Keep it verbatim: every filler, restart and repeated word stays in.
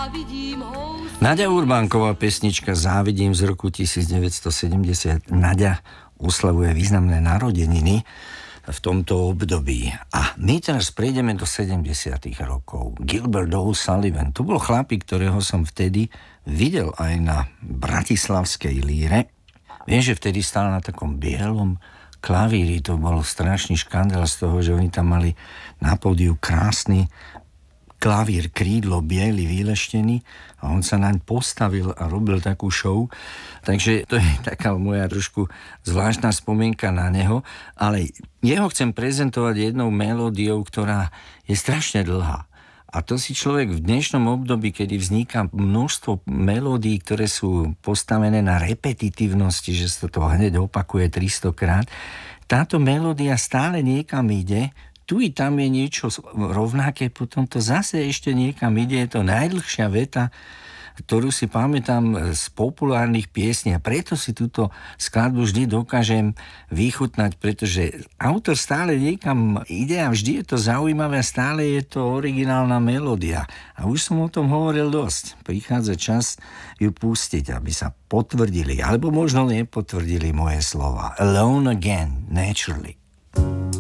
Naďa Urbánková, pesnička Závidím z roku devätnásťsedemdesiat. Naďa oslavuje významné narodeniny v tomto období. A my teraz prejdeme do sedemdesiatych rokov. Gilbert O'Sullivan, to bol chlapík, ktorého som vtedy videl aj na bratislavskej líre. Viem, že vtedy stál na takom bielom klavíri, to bol strašný škandál z toho, že oni tam mali na pódiu krásny klavír, krídlo, biely, vyleštený a on sa naň postavil a robil takú show. Takže to je taká moja trošku zvláštna spomienka na neho, ale jeho chcem prezentovať jednou melódiou, ktorá je strašne dlhá. A to si človek v dnešnom období, kedy vzniká množstvo melódií, ktoré sú postavené na repetitívnosti, že sa to hneď opakuje tristokrát, táto melódia stále niekam ide, tu i tam je niečo rovnaké, potom to zase ešte niekam ide, je to najdlhšia veta, ktorú si pamätám z populárnych piesní a preto si túto skladbu vždy dokážem vychutnať, pretože autor stále niekam ide a vždy je to zaujímavé a stále je to originálna melódia. A už som o tom hovoril dosť. Prichádza čas ju pustiť, aby sa potvrdili, alebo možno nepotvrdili moje slova. Alone Again, Naturally.